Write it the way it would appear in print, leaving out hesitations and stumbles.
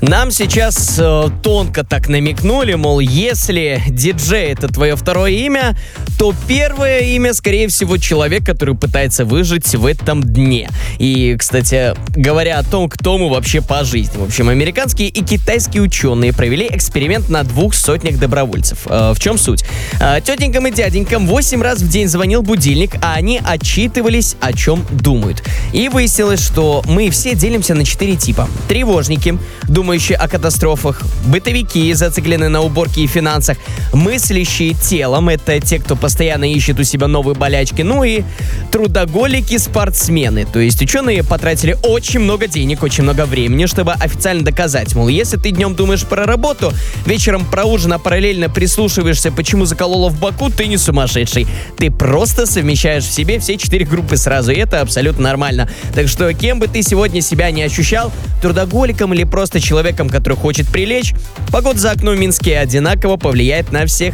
Нам сейчас тонко так намекнули, мол, если диджей — это твое второе имя, то первое имя, скорее всего, человек, который пытается выжить в этом дне. И, кстати, говоря о том, кто мы вообще по жизни. В общем, американские и китайские ученые провели эксперимент на 200 добровольцев. В чем суть? Тетенькам и дяденькам 8 раз в день звонил будильник, а они отчитывались, о чем думают. И выяснилось, что мы все делимся на 4 типа. Тревожники, думающие о катастрофах, бытовики, зацикленные на уборке и финансах, мыслящие телом — это те, кто постоянно ищет у себя новые болячки, ну и трудоголики-спортсмены. То есть ученые потратили очень много денег, очень много времени, чтобы официально доказать, мол, если ты днем думаешь про работу, вечером про ужин, а параллельно прислушиваешься, почему закололо в боку, ты не сумасшедший. Ты просто совмещаешь в себе все 4 группы сразу, и это абсолютно нормально. Так что кем бы ты сегодня себя не ощущал, трудоголиком или просто человеком, который хочет прилечь, погода за окном в Минске одинаково повлияет на всех